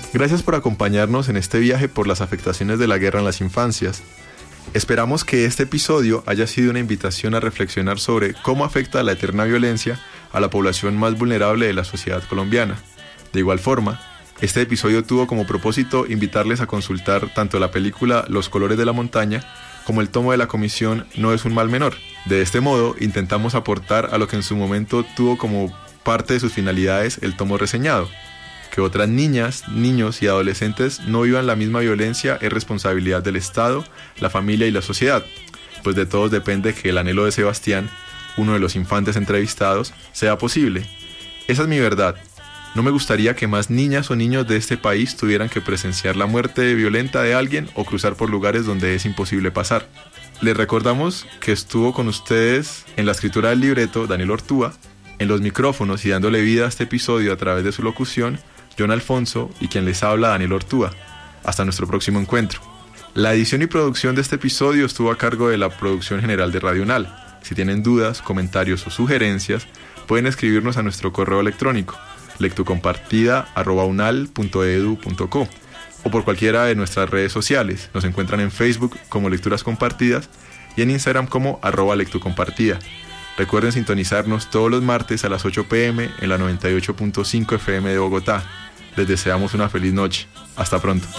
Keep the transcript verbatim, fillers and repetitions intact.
Gracias por acompañarnos en este viaje por las afectaciones de la guerra en las infancias. Esperamos que este episodio haya sido una invitación a reflexionar sobre cómo afecta la eterna violencia a la población más vulnerable de la sociedad colombiana. De igual forma, este episodio tuvo como propósito invitarles a consultar tanto la película Los colores de la montaña como el tomo de la comisión No es un mal menor. De este modo, intentamos aportar a lo que en su momento tuvo como parte de sus finalidades el tomo reseñado. Que otras niñas, niños y adolescentes no vivan la misma violencia es responsabilidad del Estado, la familia y la sociedad, pues de todos depende que el anhelo de Sebastián, uno de los infantes entrevistados, sea posible. Esa es mi verdad. No me gustaría que más niñas o niños de este país tuvieran que presenciar la muerte violenta de alguien o cruzar por lugares donde es imposible pasar. Les recordamos que estuvo con ustedes en la escritura del libreto Daniel Ortúa, en los micrófonos y dándole vida a este episodio a través de su locución, John Alfonso y quien les habla, Daniel Ortúa. Hasta nuestro próximo encuentro. La edición y producción de este episodio estuvo a cargo de la producción general de Radio Unal. Si tienen dudas, comentarios o sugerencias, pueden escribirnos a nuestro correo electrónico lectucompartida arroba unal punto edu punto co o por cualquiera de nuestras redes sociales. Nos encuentran en Facebook como Lecturas Compartidas y en Instagram como arroba lectucompartida. Recuerden sintonizarnos todos los martes a las ocho pm en la noventa y ocho punto cinco F M de Bogotá. Les deseamos una feliz noche. Hasta pronto.